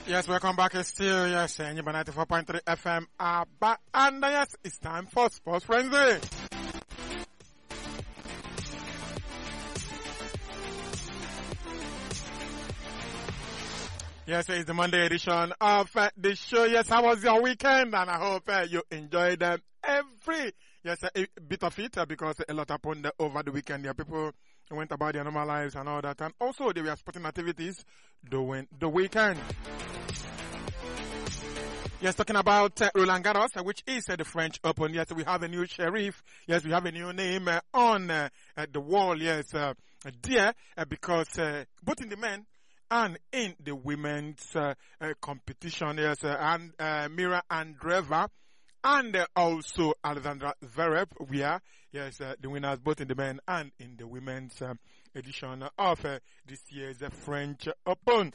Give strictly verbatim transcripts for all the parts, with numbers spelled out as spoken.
Yes, welcome back. It's still, yes, Nyimba ninety-four point three F M. Uh, but, and uh, yes, it's time for Sports Frenzy. Yes, it's the Monday edition of uh, the show. Yes, how was your weekend? And I hope uh, you enjoyed um, every, yes, uh, a bit of it uh, because a lot happened uh, over the weekend. There, people went about their normal lives and all that. And also, there were sporting activities during the weekend. Yes, talking about uh, Roland Garros, uh, which is uh, the French Open. Yes, we have a new sheriff. Yes, we have a new name uh, on uh, uh, the wall. Yes, uh, there, uh, because uh, both in the men and in the women's uh, uh, competition, yes, uh, and uh, Mira Andreeva and uh, also Alexandra Zverev, we are, yes, uh, the winners both in the men and in the women's um, edition of uh, this year's uh, French Open.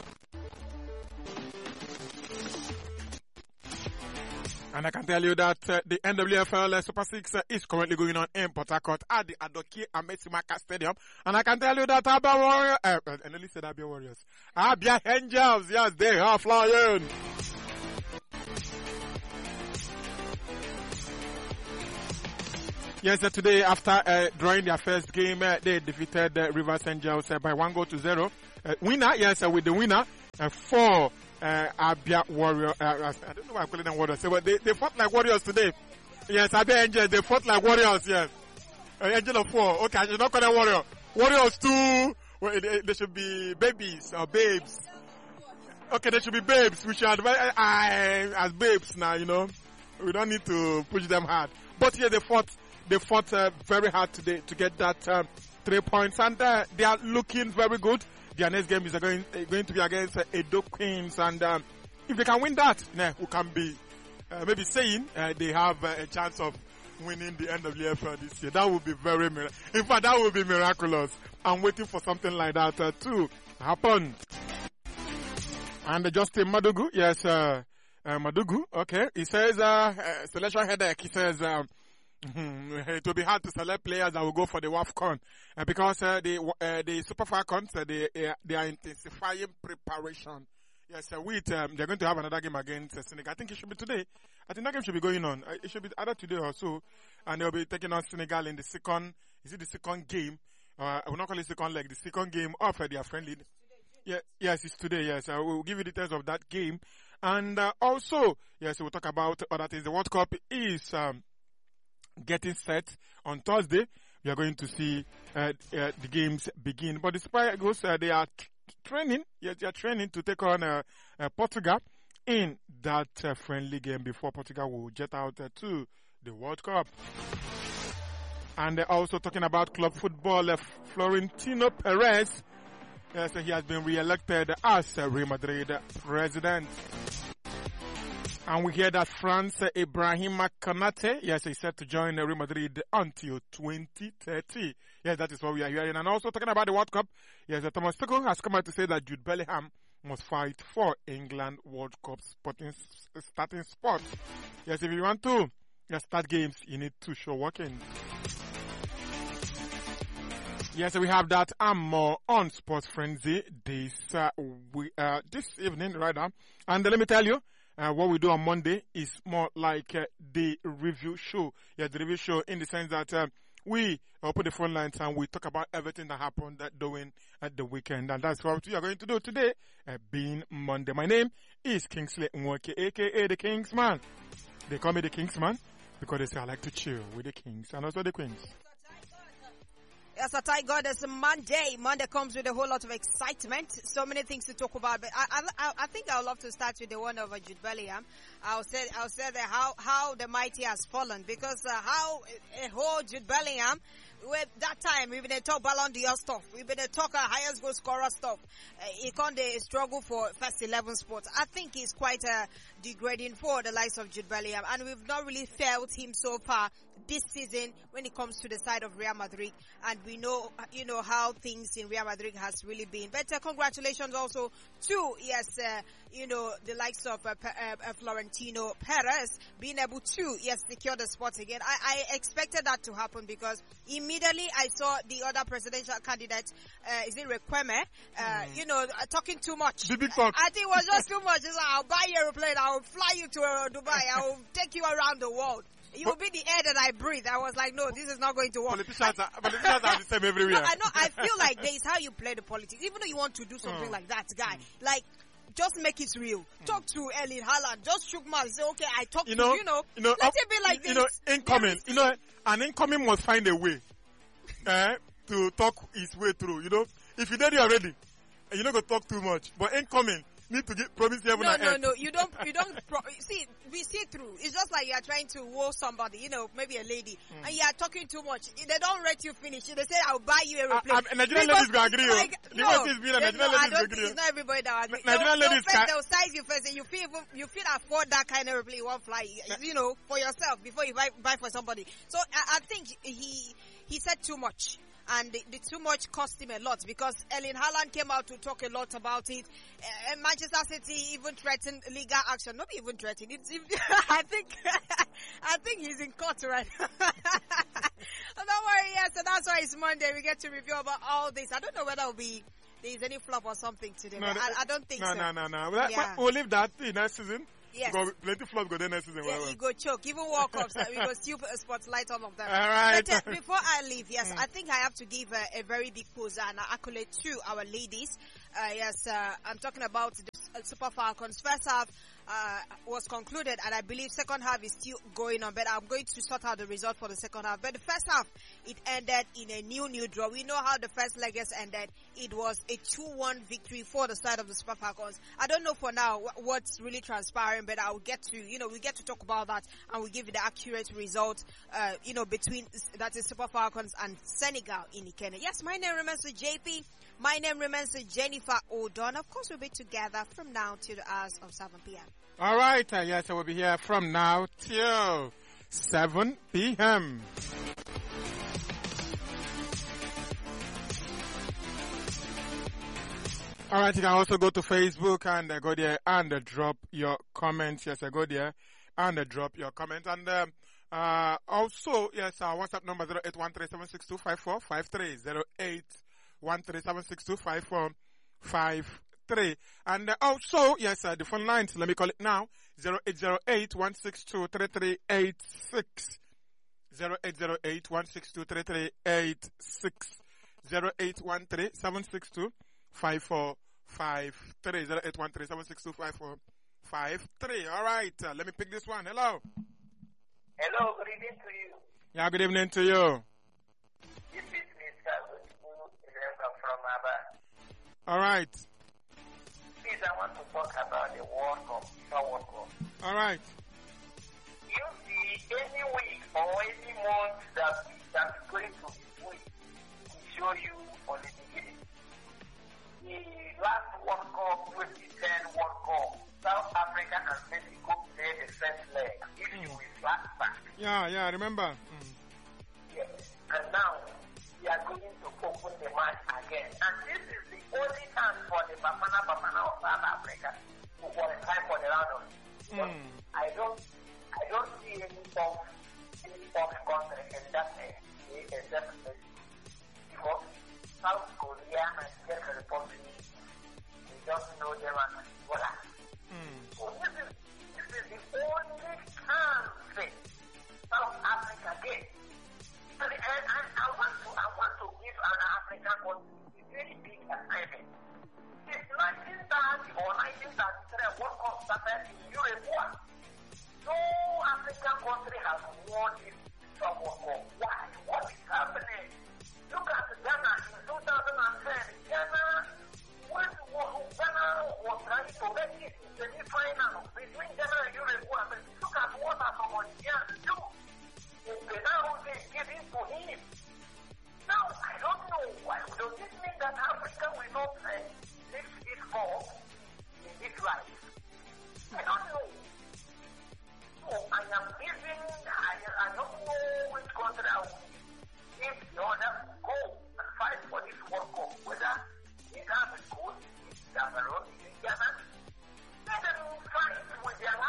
And I can tell you that uh, the N W F L uh, Super Six uh, is currently going on in Port Harcourt at the Adokie Amesimaka Stadium. And I can tell you that Abia Warriors, uh, uh, I nearly said Abia Warriors, Abia Angels, yes, they are flying. Yes, uh, today after uh, drawing their first game, uh, they defeated uh, Rivers Angels uh, by one goal to zero. Uh, winner, yes, uh, with the winner uh, for Uh, Abia Warrior, uh, I don't know why I'm calling them Warriors, but they, they fought like Warriors today. Yes, Abia Angels, they fought like Warriors, yes. Uh, Angel of four, okay, I should not call them Warrior. Warriors two, well, they, they should be babies or babes. Okay, they should be babes. We should advise uh, as babes now, you know. We don't need to push them hard. But yeah, they fought, they fought uh, very hard today to get that um, three points, and uh, they are looking very good. Their next game is going uh, going to be against uh, Edo Queens, and um, if they can win that, nah, who can be uh, maybe saying uh, they have uh, a chance of winning the N W F L this year. That would be very miraculous. In fact, that would be miraculous. I'm waiting for something like that uh, to happen. And uh, Justin Madugu, yes, uh, uh, Madugu, okay, he says uh, uh, selection headache. He says. Um, It will be hard to select players that will go for the WAFCON uh, because uh, the uh, the Super Falcons uh, they uh, they are intensifying preparation. Yes, uh, with um, they're going to have another game against uh, Senegal. I think it should be today. I think that game should be going on. Uh, it should be either today or so, and they'll be taking on Senegal in the second. Is it the second game? Uh, I will not call it second leg. The second game of uh, their friendly. Yeah, yes, it's today. Yes, I uh, will give you details of that game, and uh, also yes, we'll talk about other things. The World Cup is. Um, Getting set on Thursday. We are going to see uh, uh, the games begin. But the Super Eagles, uh, they are t- training. Yes, they are training to take on uh, uh, Portugal in that uh, friendly game before Portugal will jet out uh, to the World Cup. And uh, also talking about club football, uh, Florentino Perez. Yes, he has been re-elected as uh, Real Madrid president. And we hear that France, uh, Ibrahima Konate, yes, is set to join uh, Real Madrid until twenty thirty. Yes, that is what we are hearing. And also talking about the World Cup, yes, uh, Thomas Tuchel has come out to say that Jude Bellingham must fight for England World Cup sporting, starting spot. Yes, if you want to yes, start games, you need to show working. Yes, we have that and more on Sports Frenzy this, uh, we, uh, this evening, right now. And uh, let me tell you, Uh, what we do on Monday is more like uh, the review show. Yeah, the review show in the sense that uh, we open the phone lines and we talk about everything that happened uh, during uh, the weekend. And that's what we are going to do today, uh, being Monday. My name is Kingsley Nwoke, a k a the Kingsman. They call me the Kingsman because they say I like to chill with the Kings and also the Queens. Yes, I thank God it's Monday. Monday comes with a whole lot of excitement. So many things to talk about. But I, I, I think I would love to start with the one of Jude Bellingham. I'll say, I'll say that how, how the mighty has fallen. Because uh, how a whole Jude Bellingham, with that time, we've been a talk Ballon d'Or stuff. We've been a talk uh, highest goal scorer stuff. Uh, he can't uh, struggle for first eleven spots. I think it's quite uh, degrading for the likes of Jude Bellingham. And we've not really felt him so far this season when it comes to the side of Real Madrid. And we know, you know, how things in Real Madrid has really been. But uh, congratulations also to, yes, uh, you know, the likes of uh, uh, uh, Florentino Perez being able to, yes, secure the spot again. I, I expected that to happen because immediately immediately I saw the other presidential candidate, uh, is it Requeme, uh, mm. you know, uh, talking too much. Big, big talk. I think it was just too much. It's like, I'll buy you a airplane, I'll fly you to uh, Dubai, I'll take you around the world. You will be the air that I breathe. I was like, no, this is not going to work. Politicians are, politicians are the same everywhere. No, I know. I feel like there is how you play the politics. Even though you want to do something mm. like that, guy, mm. like, just make it real. Mm. Talk to Erling Haaland. Just shook mouth. Say, okay, I talk you to know, you know. You know, let it be like you this. know, incoming. You know, an incoming must find a way eh, to talk his way through. You know, if you did it already, and you don't go talk too much, but incoming need to get promise heaven no, and no, earth. No, no, you don't, you don't, pro- see, we see through. It's just like you are trying to woo somebody, you know, maybe a lady, mm. and you are talking too much. They don't let you finish. They say, I'll buy you a aeroplane. Uh, uh, Nigerian ladies will agree. Like, the no, is being, Nigerian no, ladies I don't will agree. It's not everybody that agree. Nigerian they'll, ladies they'll, can... they'll size you first, and you feel, you feel afford that kind of aeroplane you won't fly, you know, for yourself before you buy, buy for somebody. So I, I think he, he said too much. And the, the too much cost him a lot because Erling Haaland came out to talk a lot about it. Uh, Manchester City even threatened legal action. Not even threatened. It's, I think I think he's in court right now. Don't worry, yeah, so that's why it's Monday. We get to review about all this. I don't know whether it'll be there's any flop or something today. No, I, I don't think no, so. No, no, no, no. Yeah. We'll leave that in next season. Yes. Because plenty flop go there next season. Yeah, you go choke. Even World Cups, we go still spotlight all of them. All right. But uh, before I leave, yes, mm. I think I have to give uh, a very big pose and accolade to our ladies. Uh, yes, uh, I'm talking about the Super Falcons. First half uh, was concluded, and I believe second half is still going on. But I'm going to sort out the result for the second half. But the first half, it ended in a new new draw. We know how the first leg has ended. It was a two one victory for the side of the Super Falcons. I don't know for now what's really transpiring, but I'll get to, you know, we get to talk about that and we give you the accurate result, uh, you know, between, that is Super Falcons and Senegal in Ikene. Yes, my name remains J P. My name remains Jennifer Odon. Of course, we'll be together from now till the hours of seven p.m. All right. Uh, yes, I will be here from now till seven p.m. All right, you can also go to Facebook and uh, go there and uh, drop your comments. Yes, uh, go there and uh, drop your comments. And um, uh, also, yes, our WhatsApp number zero eight one three seven six two five four five three zero eight one three seven six two five four five three. And uh, also, yes, uh, the phone lines. Let me call it now: zero eight zero eight one six two three three eight six, zero eight zero eight one six two three three eight six, zero eight one three seven six two five four five three, zero eight one three seven six two five four five three. All right, uh, let me pick this one. Hello. Hello, good evening to you. Yeah, good evening to you. This is Mister from Aba. All right. Please, I want to talk about the World Cup, FIFA World Cup. All right. You see, any week or any month that that's going to be week, we show you on the beginning. The last World Cup, twenty ten World Cup, South Africa and Mexico played the first leg. If mm. you will flashback. Yeah, yeah, I remember. Mm. Yes. And now, we are going to open the match again. And this is the only chance for the Bafana Bafana of South Africa to qualify for the round of. Mm. I don't, I don't see any top, any top country in that area, except because South Korea and Czech Republic, we don't know them as Ebola. Mm. So this is, this is the only chance South Africa gets. And, and, and I want to, I want to give an African country a very big assignment. Since nineteen thirty or nineteen thirty-three, World Cup started in Uruguay. No African country has won this World Cup. Why? What is happening? Look at Ghana in two thousand ten. Ghana, when Ghana was trying to make it in the semi-final between Ghana and Uruguay, but look at what Asamoah do. In penalty given to him. Now, I don't know why. Does this mean that Africa will not uh, live its goal in this life? I don't know. So, I am giving, I, I don't know which country I will give the order to go and fight for this World Cup, whether it has a good, Cameroon, in Ghana. Let them fight with their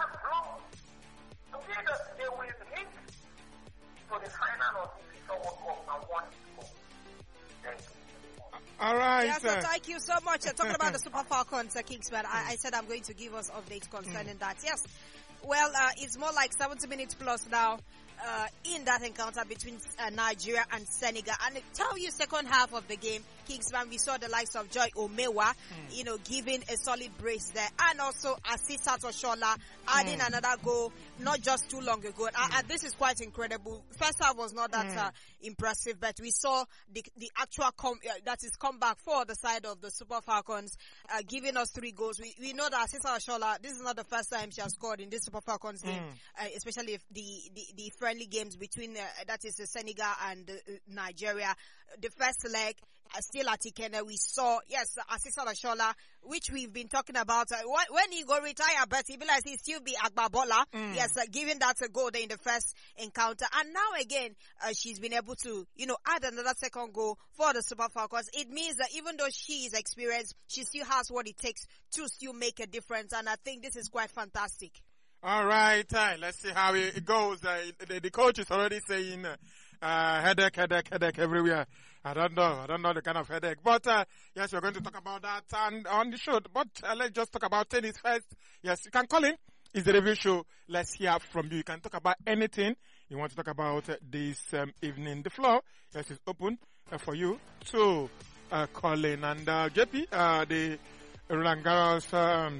All right. Yes, so uh, thank you so much. Uh, talking about the Super Falcons, uh, Kingsman, I, I said I'm going to give us updates concerning that. Yes. Well, uh, it's more like seventy minutes plus now uh, in that encounter between uh, Nigeria and Senegal. And I tell you, second half of the game, Kingsman, we saw the likes of Joy Omewa, mm. you know, giving a solid brace there. And also Asisat Oshola adding mm. another goal not just too long ago. And, mm. and this is quite incredible. First half was not that mm. uh, impressive, but we saw the the actual com- uh, that is comeback for the side of the Super Falcons, uh, giving us three goals. We we know that Asisat Oshola, this is not the first time she has scored in this Super Falcons game, mm. uh, especially if the, the, the friendly games between, uh, that is the Senegal and uh, Nigeria. The first leg, uh, still at Ikene, we saw, yes, Asisat Oshola, which we've been talking about. Uh, when he go retire, but he be like, he still be Agbabola. Mm. Yes, uh, giving that a goal there in the first encounter. And now again, uh, she's been able to, you know, add another second goal for the Super Falcons. It means that even though she is experienced, she still has what it takes to still make a difference. And I think this is quite fantastic. All right, uh, let's see how it goes. Uh, the, the coach is already saying uh, uh, headache, headache, headache everywhere. I don't know. I don't know the kind of headache. But, uh, yes, we're going to talk about that and on the show. But uh, let's just talk about tennis first. Yes, you can call in. It's the review show. Let's hear from you. You can talk about anything you want to talk about uh, this um, evening. The floor, yes, is open uh, for you to uh, call in. And uh, J P, uh, the Roland Garros um,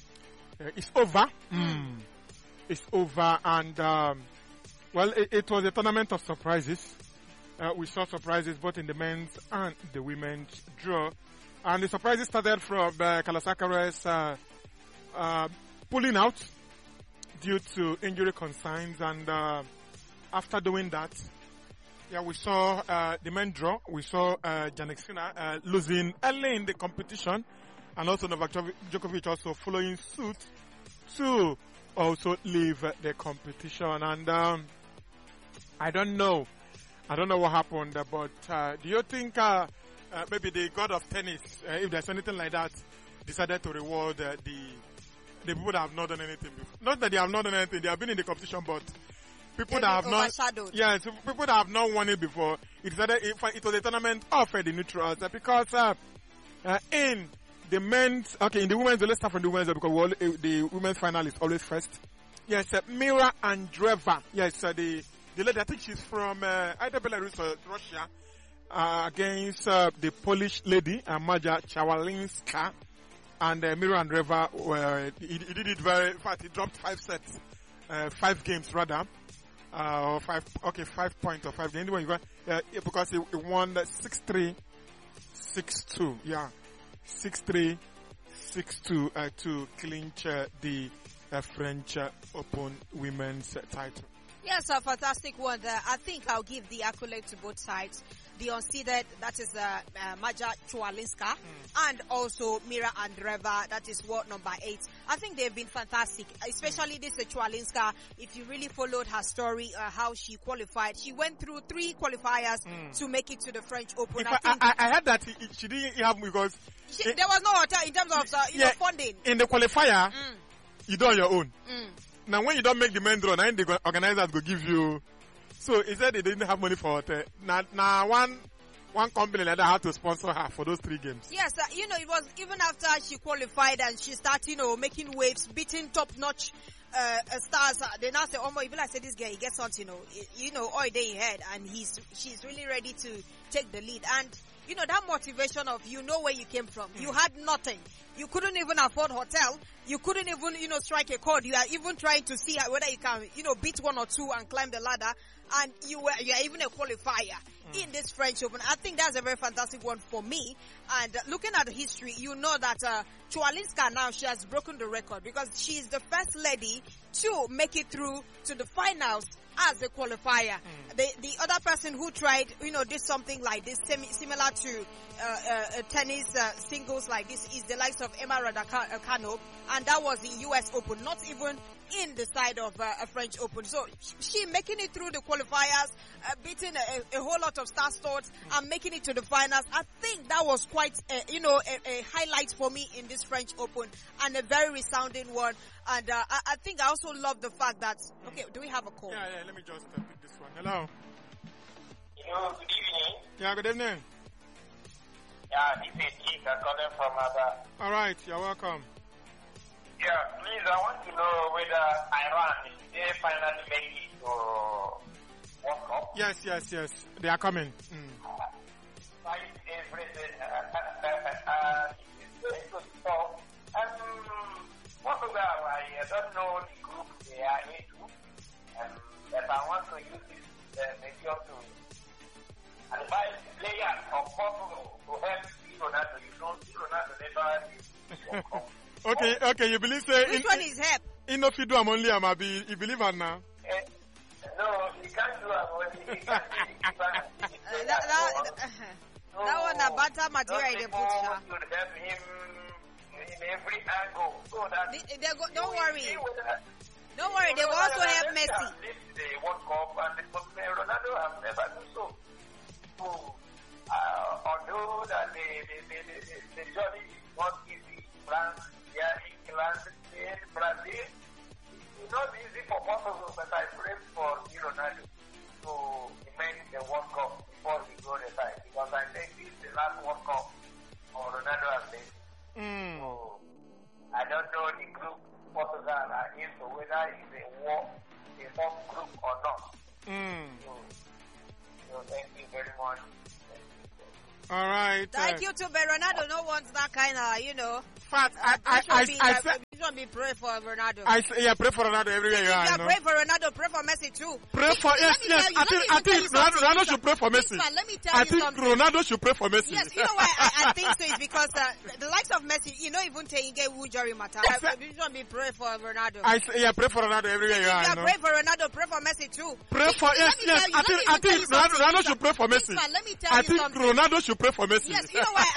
uh, is over. Mm. It's over. And, um, well, it, it was a tournament of surprises. Uh, we saw surprises both in the men's and the women's draw. And the surprises started from uh, Carlos Alcaraz uh, uh, pulling out due to injury concerns. And uh, after doing that, yeah, we saw uh, the men draw. We saw uh, Jannik Sinner uh, losing early in the competition. And also Novak Djokovic also following suit to also leave uh, the competition. And um, I don't know. I don't know what happened, uh, but uh, do you think uh, uh, maybe the god of tennis, uh, if there's anything like that, decided to reward uh, the the people that have not done anything before? Not that they have not done anything, they have been in the competition, but people They've that have not, yeah, so people that have not won it before, it decided it, it was a tournament of uh, the neutrals uh, because uh, uh, in the men's, okay, in the women's, let's start from the women's because we all, uh, the women's final is always first. Yes, uh, Mira Andreeva, yes, uh, the The lady, I think she's from uh, either Belarus or Russia, uh, against uh, the Polish lady, uh, Maja Chawalinska. And uh, Mira Andreeva, uh, he, he did it very, in fact, he dropped five sets, uh, five games rather, uh, or five, okay, five points or five games. Anyway, uh, because he, he won six three, six two, yeah, six three, six two uh, to clinch uh, the uh, French uh, Open women's uh, title. Yes, a fantastic one there. I think I'll give the accolade to both sides. The unseeded, that is uh, uh, Maja Chawalinska, mm. and also Mira Andreeva, that is what number eight. I think they've been fantastic, especially this uh, Chawalinska. If you really followed her story, uh, how she qualified, she went through three qualifiers mm. to make it to the French Open. I, think I, I heard that it, she didn't have because she, it, there was no hotel in terms of uh, you yeah, know, funding. In the qualifier, mm. you do on your own. Mm. Now, when you don't make the main draw, now the organizers will give you. So he said they didn't have money for hotel. Now, now one one company like that had to sponsor her for those three games. Yes, uh, you know, it was even after she qualified and she started, you know, making waves, beating top-notch uh, uh, stars. Uh, they now say, "Oh my!" Even I said, "This guy, he gets something, you know, you know, all day he had, and he's she's really ready to take the lead." And you know that motivation of you know where you came from. Mm. You had nothing. You couldn't even afford hotel. You couldn't even, you know, strike a chord. You are even trying to see whether you can, you know, beat one or two and climb the ladder. And you were, you are even a qualifier mm. in this French Open. I think that's a very fantastic one for me. And uh, looking at the history, you know that uh, Chawalinska now, she has broken the record because she's the first lady to make it through to the finals as a qualifier. Mm. The the other person who tried, you know, did something like this, semi, similar to uh, uh, tennis uh, singles like this, is the likes of Emma Raducanu, and that was the U S Open, not even in the side of uh, a French Open. So she making it through the qualifiers, uh, beating a, a whole lot of star studs, mm. and making it to the finals. I think that was quite, a, you know, a, a highlight for me in this French Open, and a very resounding one. And uh, I, I think I also love the fact that, okay, do we have a call? Yeah, yeah, let me just uh, pick this one. Hello. Hello, good evening. Yeah, good evening. Yeah, this is Chica calling from Aba. All right, you're welcome. Yeah, please, I want to know whether Iran is they finally make it to World Cup. Yes, yes, yes. They are coming. Mm. Fight everything. Uh, uh, uh, uh, it's going to stop. Um, what about, I don't know the group they are into, um, but I want to use this uh, medium to advise players of Portugal to help Ronaldo. You don't see Ronaldo never is Okay, okay, you believe say Which in, one is help? in no fidu am only am abi you believe am now? Eh, no, he can't do it only. He can't do it. Uh, that, that, No, that one, the better material they put. people Sha. should help him in every angle. So that They, they go, don't he will worry. see whether- Don't worry, they will also help Messi. The World Cup and the Ronaldo have never done so. So, uh, although that the, the, the, the, the, the journey is not easy, France, yeah, England, Spain, Brazil, it's not easy for Portugal, but I pray for Ronaldo to make the World Cup before he goes aside, because I think this is the last World Cup for Ronaldo and Messi. Mm. So, I don't know the group Portugal are into, whether it's a war, a home group or not. Mm. So, so thank you very much. All right. Thank uh, you too, but Ronaldo no wants that kind of, you know. Fact, I, I, This I, should be, I, uh, said, this should be pray for Ronaldo. I, say- yeah, pray for Ronaldo everywhere If you you are. are You know? praying for Ronaldo, pray for Messi too. Pray Let- for let yes, me yes. tell you- I let think, me I even tell think you Ronaldo, something. Ronaldo should pray for Messi. Listen, let me tell I you think something. Ronaldo should pray for Messi. Yes, you know why I, I think so is because uh, the likes of Messi, you know, even taking get Wujari matter. Yes, sir. You should be pray for Ronaldo. I say, yeah, pray for Ronaldo everywhere If you you are. You are know? praying for Ronaldo, pray for Messi too. Pray for Let yes, me yes. tell you- I let think, me I even tell think you Ronaldo, something. Ronaldo should pray for Messi. Listen, let me tell I you think something. Ronaldo should pray for Messi. Yes, you know why